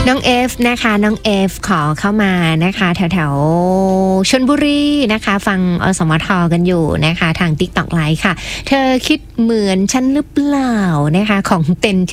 น้องเอฟนะคะน้องเอฟขอเข้ามานะคะแถวๆชลบุรีนะคะฟังอสมทกันอยู่นะคะทาง TikTok Live ค่ะเธอคิดเหมือนฉันหรือเปล่านะคะของเต็น